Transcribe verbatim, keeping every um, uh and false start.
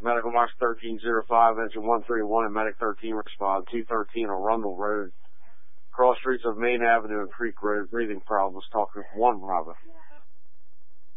Medical March thirteen oh five, engine one three one, and Medic thirteen respond. two thirteen on Rundle Road. Cross streets of Main Avenue and Creek Road. Breathing problems. Talking with one Bravo.